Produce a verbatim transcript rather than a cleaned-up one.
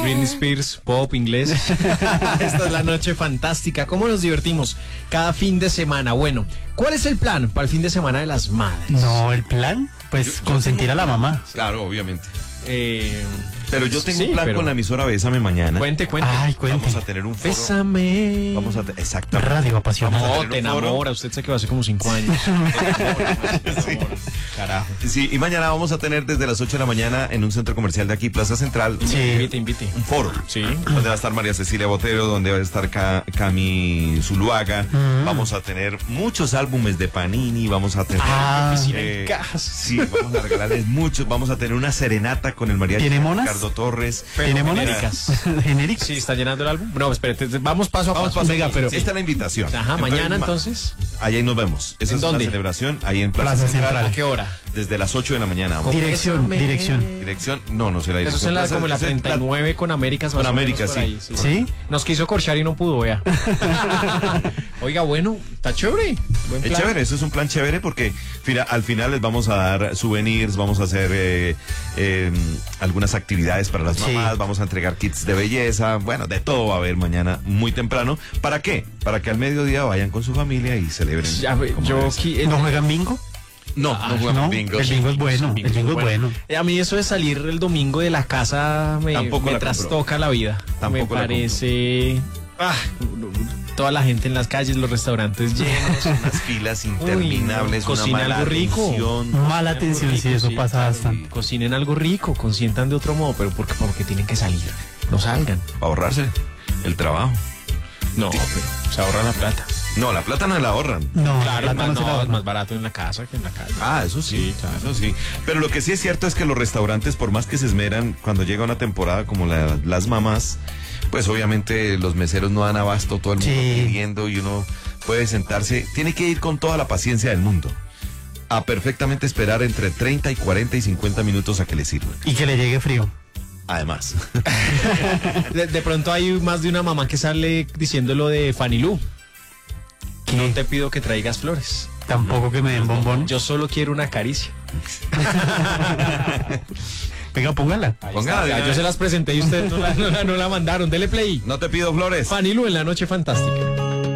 Britney Spears, pop, inglés. Esta es la noche fantástica. ¿Cómo nos divertimos cada fin de semana? Bueno, ¿cuál es el plan para el fin de semana de las madres? No, el plan, pues Yo- yo consentir tengo a la un plan. mamá. Claro, obviamente. Eh, Pero yo tengo sí, un plan pero- con la emisora Bésame mañana. Cuente, cuente. Ay, cuente. Vamos a tener un foro. Bésame. Vamos a te- exacto. Radio apasionada. Vamos a No, tener te un foro. enamora. Usted sabe que va hace como cinco años. Sí. Carajo. Sí, y mañana vamos a tener desde las ocho de la mañana en un centro comercial de aquí, Plaza Central, Sí. Invite, invite. un foro. Sí. Donde va a estar María Cecilia Botero, donde va a estar Ca- Cami Zuluaga. Mm. Vamos a tener muchos álbumes de Panini. Vamos a tener. Ah. Oficina eh, en cajas. Sí, vamos a regalarles muchos. Vamos a tener una serenata con el mariachi ¿Tiene monas? Ricardo Torres. ¿Tiene monas? genéricas. Genéricas. Sí, está llenando el álbum. No, espérate, vamos paso a Vamos, paso. paso. Venga, pero- Esta es la invitación. Ajá, mañana ma- entonces. Allá ahí nos vemos. Esa ¿En es dónde? la celebración, ahí en Plaza, Plaza Central. Central. ¿A qué hora? Desde las ocho de la mañana. Vamos. Dirección, Bésame. dirección. Dirección, no, no sé la Eso dirección. es en la, Plaza- como la es en treinta y nueve con Américas. más Con o menos América, por sí. ahí, ¿Sí? Nos quiso corchar y no pudo, vea. Oiga, bueno, está chévere. Buen Es plan. chévere, eso es un plan chévere porque fina- al final les vamos a dar souvenirs, vamos a hacer eh, eh, algunas actividades para las Sí. mamás, vamos a entregar kits de belleza, bueno, de todo va a haber mañana muy temprano. ¿Para qué? Para que al mediodía vayan con su familia y celebren. Ya, ve, como yo debe ser. qui- ¿No juegan bingo? No, Ah, no jugamos No, bingo. el bingo es bueno, el bingo es bueno. Eh, A mí eso de salir el domingo de la casa me, Tampoco me la trastoca la vida. Tampoco me la parece... Ah, toda la gente en las calles, los restaurantes llenos. Unas filas interminables, Uy, no, una cocina mala algo rico. atención. Mala atención, sí, eso pasa bastante. Cocinen algo rico, consientan de otro modo, pero porque, porque tienen que salir. No salgan. Para ahorrarse el trabajo. No, pero se ahorran la plata. No, la plata no la ahorran. No, Claro, la es más, plata no se la no, es ahorran. más barato en la casa que en la calle. Ah, eso sí, Sí, claro. eso sí. Pero lo que sí es cierto es que los restaurantes, por más que se esmeran, cuando llega una temporada como la- las mamás, pues obviamente los meseros no dan abasto, todo el mundo Sí. pidiendo y uno puede sentarse. Tiene que ir con toda la paciencia del mundo a perfectamente esperar entre treinta y cuarenta y cincuenta minutos a que le sirvan. Y que le llegue frío. Además. De, de pronto hay más de una mamá que sale diciendo lo de Fanny Lu. No te pido que traigas flores. Tampoco que me den bombón. Yo solo quiero una caricia. Venga, póngala. Ahí Póngala está, de ya, una yo vez. se las presenté y ustedes no la, no la- no la mandaron. Dele play. No te pido flores. Fanny Lu en la noche fantástica.